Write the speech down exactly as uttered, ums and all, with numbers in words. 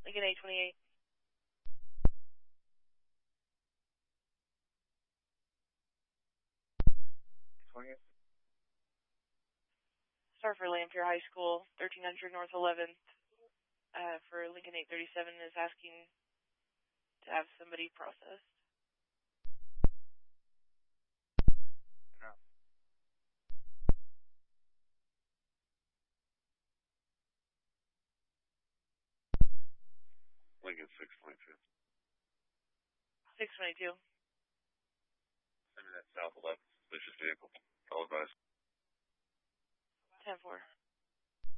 Lincoln eight twenty-eight. twentieth. Star for Lamphere High School, thirteen hundred North eleventh, uh, for Lincoln eight thirty-seven is asking to have somebody processed. No. Lincoln six twenty-two. six twenty-two. Send me that south eleven suspicious vehicle. All advised. ten four.